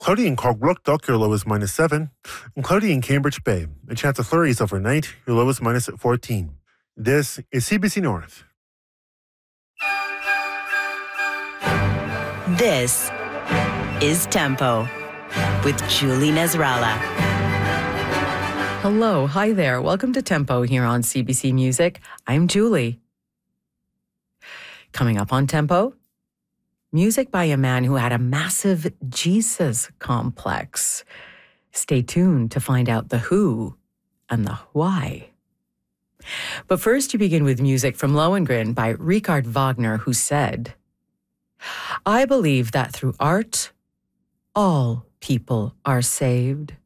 Cloudy in Cogbrook, your low is -7. And cloudy in Cambridge Bay. A chance of flurries overnight, your low is -14. This is CBC North. This is Tempo with Julie Nasrallah. Hello, hi there. Welcome to Tempo here on CBC Music. I'm Julie. Coming up on Tempo, music by a man who had a massive Jesus complex. Stay tuned to find out the who and the why. But first, you begin with music from Lohengrin by Richard Wagner, who said, "I believe that through art, all people are saved.